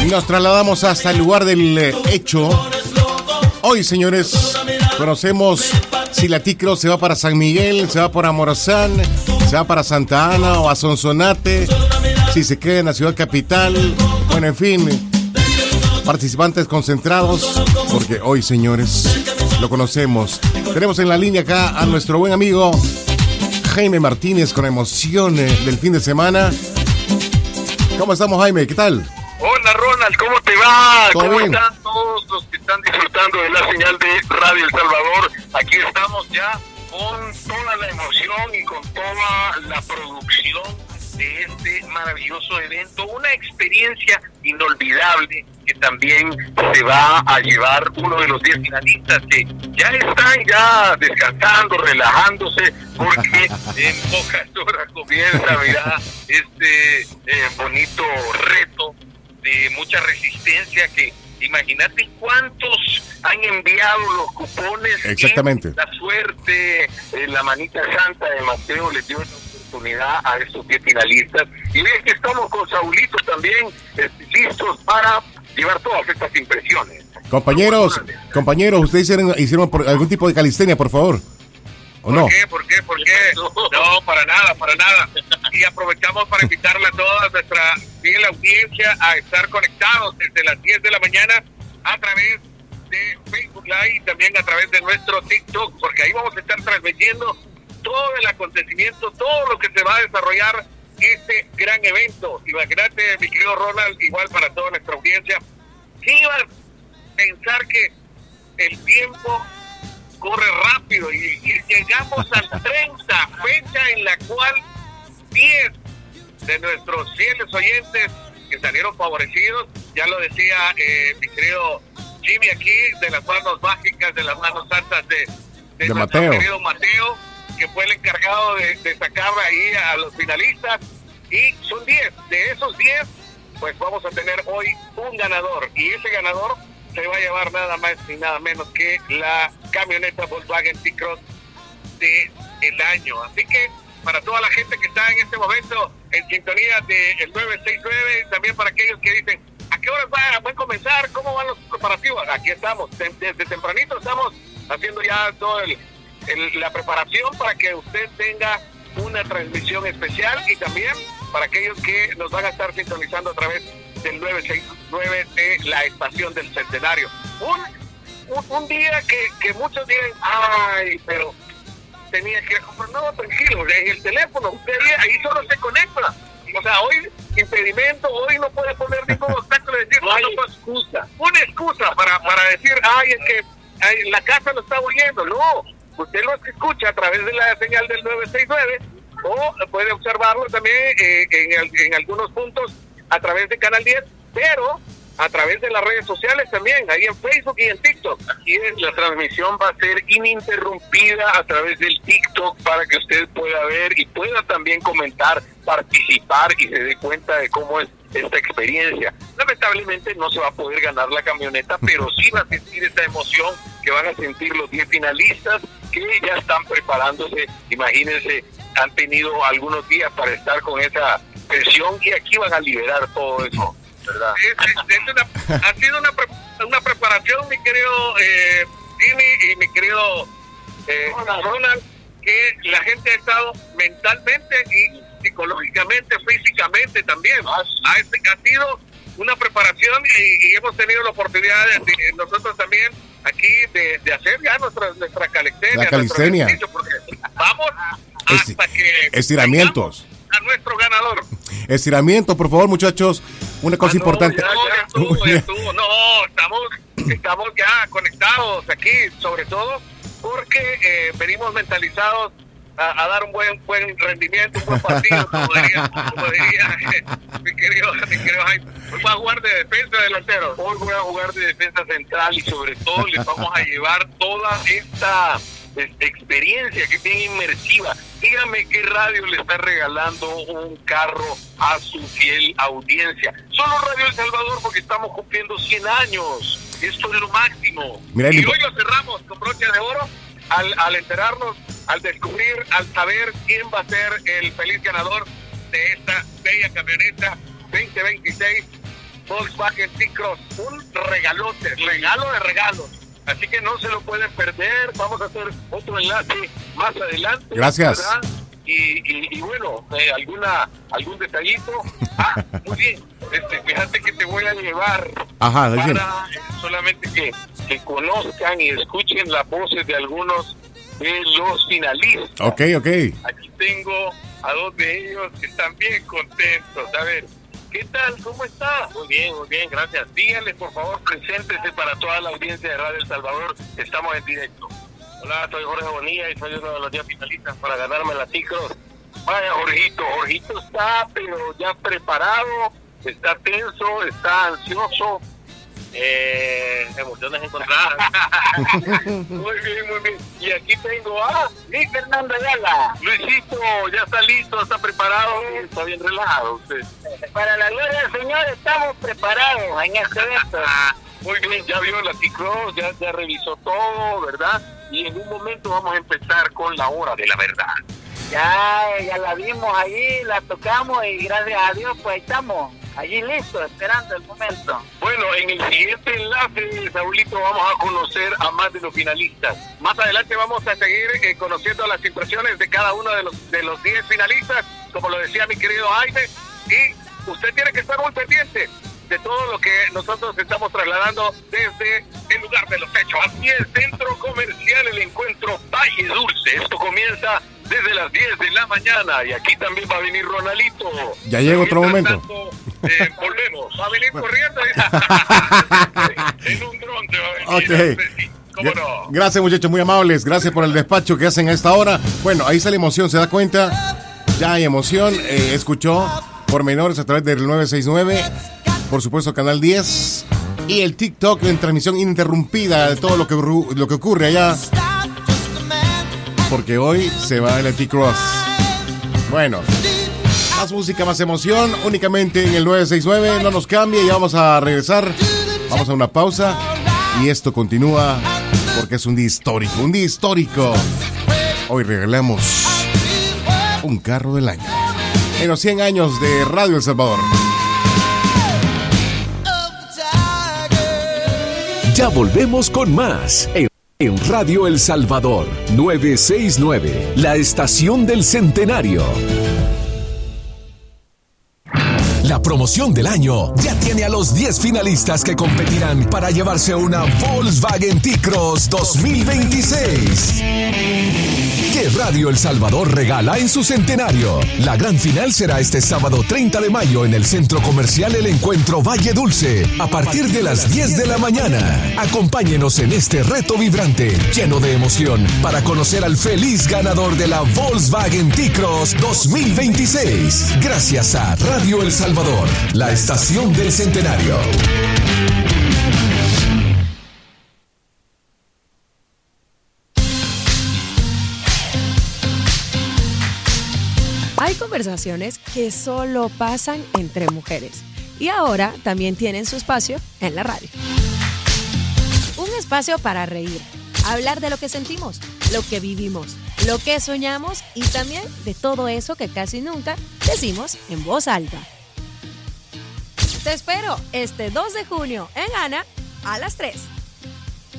Y nos trasladamos hasta el lugar del hecho. Hoy, señores, conocemos si la T-Cross se va para San Miguel, se va para Morazán, se va para Santa Ana o a Sonsonate, si se queda en la ciudad capital. Bueno, en fin, participantes concentrados, porque hoy, señores, lo conocemos. Tenemos en la línea acá a nuestro buen amigo Jaime Martínez con emociones del fin de semana. ¿Cómo estamos, Jaime? ¿Qué tal? Hola, Ronald, ¿cómo te va? ¿Cómo bien? están todos los que están disfrutando de la señal de Radio El Salvador? Aquí estamos ya con toda la emoción y con toda la producción de este maravilloso evento, una experiencia inolvidable que también se va a llevar uno de los 10 finalistas que ya están descansando, relajándose, porque en pocas horas comienza, mira, este bonito reto de mucha resistencia que imagínate cuántos han enviado los cupones. Exactamente. La suerte, la manita santa de Mateo les dio una oportunidad a estos 10 finalistas. Y ves que estamos con Saulito también listos para llevar todas estas impresiones. Compañeros, ustedes hicieron algún tipo de calistenia, por favor. ¿O no? ¿Por qué? No, para nada. Y aprovechamos para invitarle a toda nuestra fiel audiencia a estar conectados desde las 10 de la mañana a través de Facebook Live y también a través de nuestro TikTok, porque ahí vamos a estar transmitiendo todo el acontecimiento, todo lo que se va a desarrollar este gran evento. Imagínate, mi querido Ronald, igual para toda nuestra audiencia, ¿quién iba a pensar que el tiempo corre rápido y llegamos al 30, fecha en la cual 10 de nuestros fieles oyentes que salieron favorecidos, ya lo decía mi querido Jimmy aquí, de las manos mágicas, de las manos santas de nuestro Mateo. querido Mateo, que fue el encargado de sacar ahí a los finalistas, y son 10, de esos 10 pues vamos a tener hoy un ganador, y ese ganador se va a llevar nada más ni nada menos que la camioneta Volkswagen T-Cross del año. Así que para toda la gente que está en este momento en sintonía del 969, también para aquellos que dicen, ¿a qué horas van a comenzar? ¿Cómo van los preparativos? Aquí estamos, desde tempranito estamos haciendo ya toda la preparación para que usted tenga una transmisión especial, y también para aquellos que nos van a estar sintonizando a través del 969 de la estación del Centenario. Un día que muchos dirán, ay, pero tenía que comprar. No, tranquilo, en el teléfono, usted ahí solo se conecta. O sea, hoy impedimento, hoy no puede poner ningún obstáculo, decir, no hay excusa. Una excusa para decir, ay, es que la casa lo está oyendo. No, usted lo escucha a través de la señal del 969 o puede observarlo también en algunos puntos a través de Canal 10, pero a través de las redes sociales también, ahí en Facebook y en TikTok. Aquí la transmisión va a ser ininterrumpida a través del TikTok para que usted pueda ver y pueda también comentar, participar y se dé cuenta de cómo es esta experiencia. Lamentablemente no se va a poder ganar la camioneta, pero sí va a sentir esta emoción que van a sentir los 10 finalistas que ya están preparándose. Imagínense, han tenido algunos días para estar con esa presión y aquí van a liberar todo eso, ¿verdad? Ha sido una preparación, mi querido Jimmy y mi querido Ronald, que la gente ha estado mentalmente y psicológicamente, físicamente también. Ha sido una preparación y hemos tenido la oportunidad de nosotros también aquí de hacer ya nuestra calistenia. La calistenia. Porque vamos hasta que estiramientos a nuestro ganador. Estiramiento, por favor, muchachos. Una cosa importante. Ya estuvo. No, estamos ya conectados aquí, sobre todo porque venimos mentalizados a dar un buen rendimiento, un buen partido, como diría mi querido Jaime. Hoy voy a jugar de defensa delantero. Hoy voy a jugar de defensa central y sobre todo les vamos a llevar toda esta experiencia que es bien inmersiva. Dígame qué radio le está regalando un carro a su fiel audiencia. Solo Radio El Salvador, porque estamos cumpliendo 100 años. Esto es lo máximo. Mira, y hoy lo cerramos con broche de oro al enterarnos, al descubrir, al saber quién va a ser el feliz ganador de esta bella camioneta 2026 Volkswagen T-Cross, un regalo de regalos. Así que no se lo pueden perder. Vamos a hacer otro enlace más adelante. Gracias. ¿Verdad? Y bueno, algún detallito. Muy bien. Fíjate que te voy a llevar para solamente que conozcan y escuchen las voces de algunos de los finalistas. Ok. Aquí tengo a dos de ellos que están bien contentos. A ver, ¿qué tal? ¿Cómo está? Muy bien, gracias. Díganles, por favor, preséntese para toda la audiencia de Radio El Salvador. Estamos en directo. Hola, soy Jorge Bonilla y soy uno de los 10 finalistas para ganarme la T-Cross. Vaya, Jorgito está, pero ya preparado, está tenso, está ansioso. Emociones encontradas. Muy bien. Y aquí tengo a Luis Fernando Ayala. Luisito, ya está listo, está preparado, está bien relajado usted. Para la gloria del Señor estamos preparados en este evento. Muy bien, ya vio la T-Cross, ya revisó todo, ¿verdad? Y en un momento vamos a empezar con la hora de la verdad. Ya la vimos allí, la tocamos y gracias a Dios pues estamos allí listos, esperando el momento. Bueno, en el siguiente enlace, Saulito, vamos a conocer a más de los finalistas. Más adelante vamos a seguir conociendo las impresiones de cada uno de los 10 finalistas, como lo decía mi querido Jaime, y usted tiene que estar muy pendiente de todo lo que nosotros estamos trasladando desde el lugar de los hechos. Aquí es Centro Comercial El Encuentro Valle Dulce. Esto comienza desde las 10 de la mañana y aquí también va a venir Ronaldito. Ya llega otro momento. Tanto, volvemos. Va a venir corriendo. En un dron te va a venir. Ok. ¿Cómo no? Gracias, muchachos, muy amables. Gracias por el despacho que hacen a esta hora. Bueno, ahí está la emoción, ¿se da cuenta? Ya hay emoción. Escuchó pormenores a través del 969. Por supuesto, Canal 10 y el TikTok en transmisión ininterrumpida de todo lo que ocurre allá. Porque hoy se va el T-Cross. Bueno, más música, más emoción, únicamente en el 969. No nos cambie, ya vamos a regresar. Vamos a una pausa y esto continúa porque es un día histórico. Hoy regalamos un carro del año en los 100 años de Radio El Salvador. Ya volvemos con más en Radio El Salvador 969, la estación del centenario. La promoción del año ya tiene a los 10 finalistas que competirán para llevarse una Volkswagen T-Cross 2026. Que Radio El Salvador regala en su centenario. La gran final será este sábado 30 de mayo en el Centro Comercial El Encuentro Valle Dulce, a partir de las 10 de la mañana. Acompáñenos en este reto vibrante, lleno de emoción, para conocer al feliz ganador de la Volkswagen T-Cross 2026. Gracias a Radio El Salvador, la estación del centenario. Hay conversaciones que solo pasan entre mujeres y ahora también tienen su espacio en la radio. Un espacio para reír, hablar de lo que sentimos, lo que vivimos, lo que soñamos y también de todo eso que casi nunca decimos en voz alta. Te espero este 2 de junio en Ana a las 3.